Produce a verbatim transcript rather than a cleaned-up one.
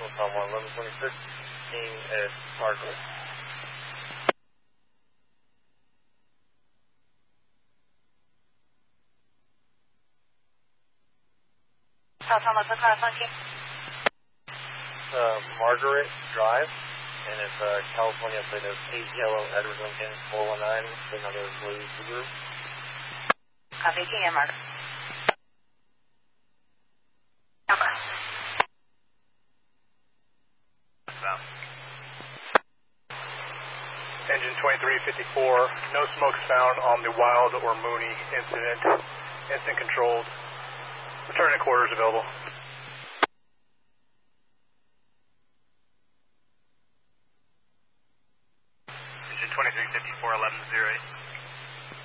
National Tom one eleven twenty-six, being at Margaret. Tom, what's the class on key? Uh, Margaret Drive, and it's uh, California plate of eight Yellow Edward Lincoln four one nine, another blue Subaru. Copy, key in Margaret. Okay. South. Engine twenty-three fifty-four, no smokes found on the Wild or Mooney incident. Instant controlled. Return to quarters available. Engine twenty-three fifty-four, eleven zero eight.